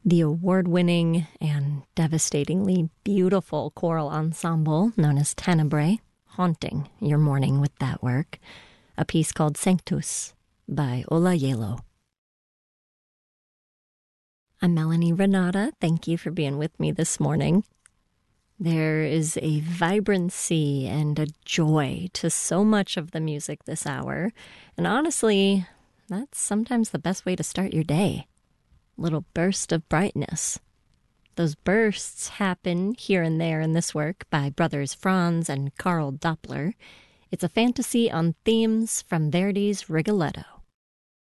The award-winning and devastatingly beautiful choral ensemble known as Tenebrae, haunting your morning with that work. A piece called Sanctus by Ola Yelo. I'm Melanie Renata. Thank you for being with me this morning. There is a vibrancy and a joy to so much of the music this hour. And honestly, that's sometimes the best way to start your day. Little burst of brightness. Those bursts happen here and there in this work by brothers Franz and Karl Doppler. It's a fantasy on themes from Verdi's Rigoletto.